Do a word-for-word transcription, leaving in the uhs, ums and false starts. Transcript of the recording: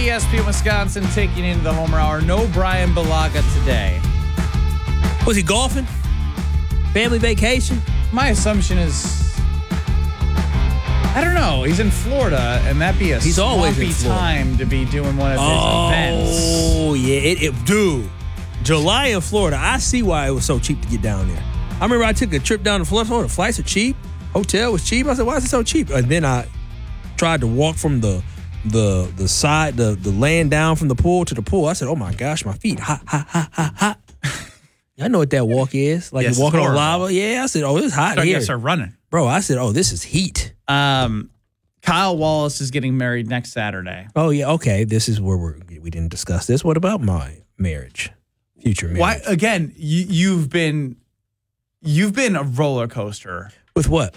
E S P N Wisconsin taking into the Homer Hour. No Brian Balaga today. Was he golfing? Family vacation? My assumption is, I don't know. He's in Florida, and that'd be a He's always in swampy Florida. time to be doing one of his Oh, events. Oh, yeah. It, it, dude, July in Florida, I see why it was so cheap to get down there. I remember I took a trip down to Florida. Oh, the flights are cheap. Hotel was cheap. I said, why is it so cheap? And then I tried to walk from the the the side, the, the land down from the pool to the pool. I said, oh, my gosh, my feet. Hot, hot, hot, hot, hot. I know what that walk is. Like Yes, you're walking it's on horrible. lava. Yeah, I said, oh, it's hot So I here. guess are running. Bro, I said, oh, this is heat. Um, Kyle Wallace is getting married next Saturday. Oh, yeah, okay. This is where we're, we didn't discuss this. What about my marriage? Future marriage. Why again? You, you've been you've been a roller coaster With what?